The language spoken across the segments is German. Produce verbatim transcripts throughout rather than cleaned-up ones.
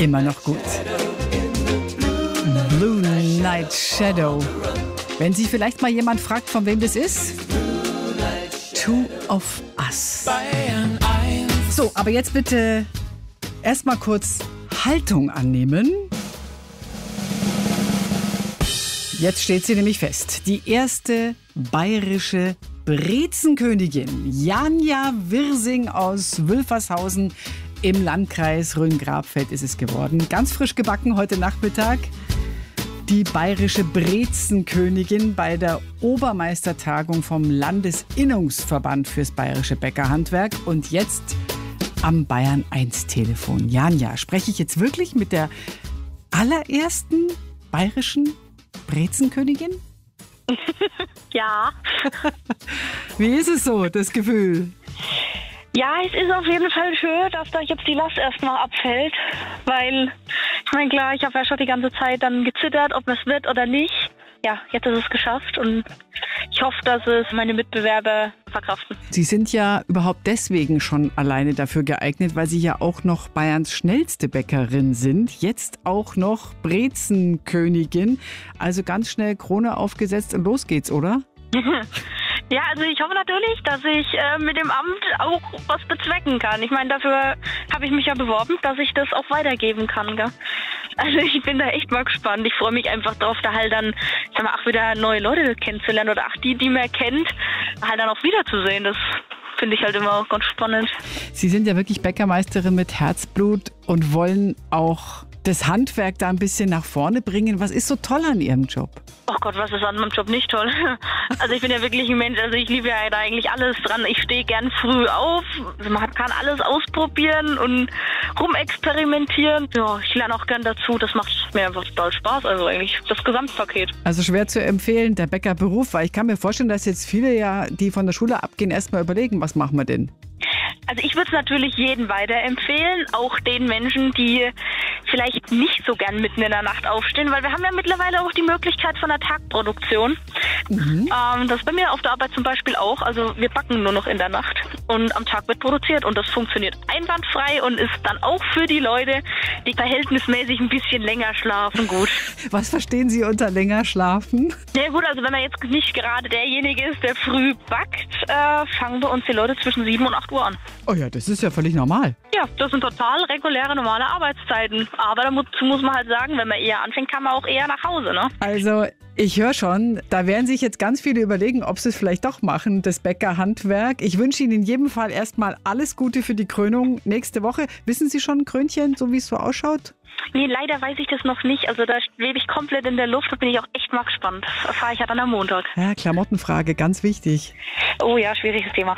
Immer noch gut. Blue Night Shadow. Wenn sich vielleicht mal jemand fragt, von wem das ist. Two of Us. So, aber jetzt bitte erstmal kurz Haltung annehmen. Jetzt steht sie nämlich fest. Die erste bayerische Brezenkönigin, Janja Wirsing aus Wülfershausen im Landkreis Rhön-Grabfeld ist es geworden. Ganz frisch gebacken heute Nachmittag. Die bayerische Brezenkönigin bei der Obermeistertagung vom Landesinnungsverband fürs bayerische Bäckerhandwerk. Und jetzt am Bayern eins Telefon. Janja, spreche ich jetzt wirklich mit der allerersten bayerischen Brezenkönigin? Ja. Wie ist es so, das Gefühl? Ja, es ist auf jeden Fall schön, dass da jetzt die Last erstmal abfällt, weil, ich meine, klar, ich habe ja schon die ganze Zeit dann gezittert, ob es wird oder nicht. Ja, jetzt ist es geschafft und ich hoffe, dass es meine Mitbewerber verkraften. Sie sind ja überhaupt deswegen schon alleine dafür geeignet, weil Sie ja auch noch Bayerns schnellste Bäckerin sind. Jetzt auch noch Brezenkönigin. Also ganz schnell Krone aufgesetzt und los geht's, oder? Ja, also ich hoffe natürlich, dass ich äh, mit dem Amt auch was bezwecken kann. Ich meine, dafür habe ich mich ja beworben, dass ich das auch weitergeben kann. Gell? Also ich bin da echt mal gespannt. Ich freue mich einfach drauf, da halt dann, ich sag mal, auch wieder neue Leute kennenzulernen oder auch die, die man kennt, halt dann auch wiederzusehen. Das finde ich halt immer auch ganz spannend. Sie sind ja wirklich Bäckermeisterin mit Herzblut und wollen auch das Handwerk da ein bisschen nach vorne bringen. Was ist so toll an Ihrem Job? Oh Gott, was ist an meinem Job nicht toll? Also ich bin ja wirklich ein Mensch, also ich liebe ja da eigentlich alles dran. Ich stehe gern früh auf, man kann alles ausprobieren und rumexperimentieren. Ja, ich lerne auch gern dazu, das macht mir einfach total Spaß, also eigentlich das Gesamtpaket. Also schwer zu empfehlen, der Bäckerberuf, weil ich kann mir vorstellen, dass jetzt viele ja, die von der Schule abgehen, erstmal überlegen, was machen wir denn? Also ich würde es natürlich jedem weiterempfehlen, auch den Menschen, die vielleicht nicht so gern mitten in der Nacht aufstehen, weil wir haben ja mittlerweile auch die Möglichkeit von der Tagproduktion. Mhm. Ähm, das ist bei mir auf der Arbeit zum Beispiel auch. Also wir backen nur noch in der Nacht und am Tag wird produziert und das funktioniert einwandfrei und ist dann auch für die Leute, die verhältnismäßig ein bisschen länger schlafen, gut. Was verstehen Sie unter länger schlafen? Ja gut, also wenn man jetzt nicht gerade derjenige ist, der früh backt, äh, fangen bei uns die Leute zwischen sieben und acht Uhr an. Oh ja, das ist ja völlig normal. Ja, das sind total reguläre, normale Arbeitszeiten. Aber dazu muss man halt sagen, wenn man eher anfängt, kann man auch eher nach Hause, ne? Also ich höre schon, da werden sich jetzt ganz viele überlegen, ob sie es vielleicht doch machen, das Bäckerhandwerk. Ich wünsche Ihnen in jedem Fall erstmal alles Gute für die Krönung nächste Woche. Wissen Sie schon, Krönchen, so wie es so ausschaut? Nee, leider weiß ich das noch nicht. Also da schwebe ich komplett in der Luft, da bin ich auch echt mal gespannt. Das erfahre ich ja dann am Montag. Ja, Klamottenfrage, ganz wichtig. Oh ja, schwieriges Thema.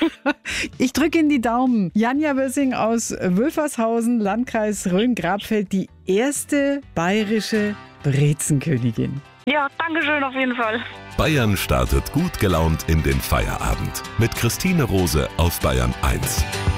Ich drücke Ihnen die Daumen. Janja Wirsing aus Wülfershausen, Landkreis Rhön-Grabfeld, die erste bayerische Brezenkönigin. Ja, danke schön auf jeden Fall. Bayern startet gut gelaunt in den Feierabend. Mit Christine Rose auf Bayern eins.